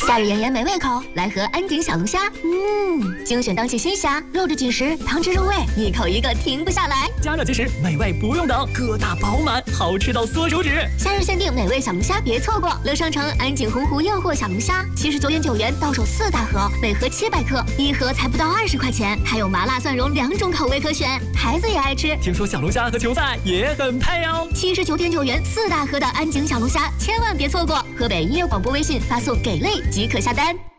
夏日炎炎没胃口，来盒安井小龙虾。精选当季新虾，肉质紧实，汤汁入味，一口一个停不下来。 加热即食，美味不用等，个大饱满，好吃到缩手指。 夏日限定美味小龙虾，别错过！乐商城安井洪湖诱惑小龙虾，79.9元到手4大盒，每盒700克，一盒才不到20块钱，还有麻辣蒜蓉2种口味可选，孩子也爱吃。 听说小龙虾和球赛也很配哦。 79.9元4大盒的安井小龙虾，千万别错过！河北音乐广播微信发送“给力”即可下单。